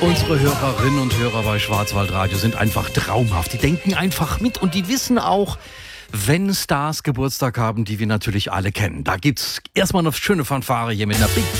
Unsere Hörerinnen und Hörer bei Schwarzwaldradio sind einfach traumhaft. Die denken einfach mit und die wissen auch, wenn Stars Geburtstag haben, die wir natürlich alle kennen. Da gibt's erstmal eine schöne Fanfare hier mit einer Big